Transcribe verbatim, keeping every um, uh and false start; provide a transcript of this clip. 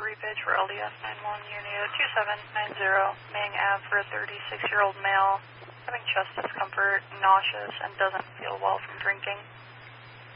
repage for L D S nine one Unio two seven nine zero, Mang Ave for a thirty-six-year-old male having chest discomfort, nauseous, and doesn't feel well from drinking.